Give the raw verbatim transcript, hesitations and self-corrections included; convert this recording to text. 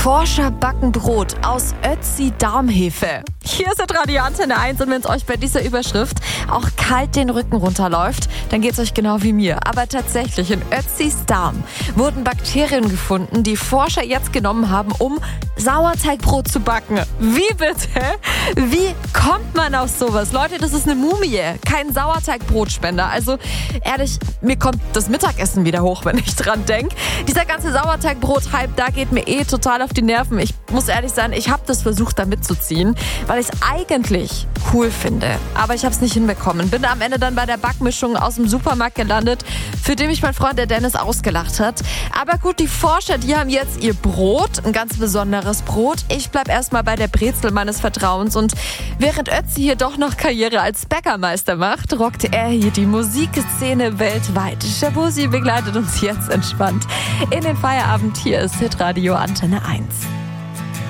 Forscher backen Brot aus Ötzi-Darmhefe. Hier ist Radio Antenne eins und wenn es euch bei dieser Überschrift auch kalt den Rücken runterläuft, dann geht es euch genau wie mir. Aber tatsächlich, in Ötzis Darm wurden Bakterien gefunden, die Forscher jetzt genommen haben, um Sauerteigbrot zu backen. Wie bitte? Wie kommt man auf sowas? Leute, das ist eine Mumie, kein Sauerteigbrotspender. Also ehrlich, mir kommt das Mittagessen wieder hoch, wenn ich dran denke. Dieser ganze Sauerteigbrot-Hype, da geht mir eh total auf die Nerven. Ich muss ehrlich sein, ich habe das versucht, da mitzuziehen, weil ich es eigentlich cool finde. Aber ich habe es nicht hinbekommen. Bin am Ende dann bei der Backmischung aus dem Supermarkt gelandet, für die mich mein Freund der Dennis ausgelacht hat. Aber gut, die Forscher, die haben jetzt ihr Brot, ein ganz besonderes Brot. Ich bleib erstmal bei der Brezel meines Vertrauens. Und während Ötzi hier doch noch Karriere als Bäckermeister macht, rockt er hier die Musikszene weltweit. Shabuzi begleitet uns jetzt entspannt in den Feierabend. Hier ist Hitradio Antenne eins.